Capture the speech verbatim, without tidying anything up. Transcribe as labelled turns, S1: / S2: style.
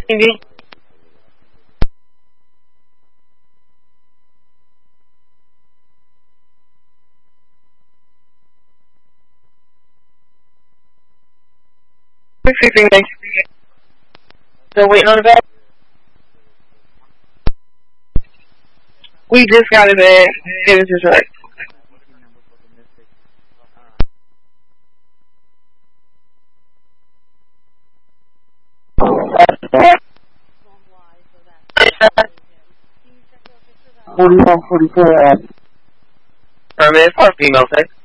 S1: Maybe. Still waiting on the bed? We just got a bed. It was just right. forty-one, forty-four. Permit for female sex.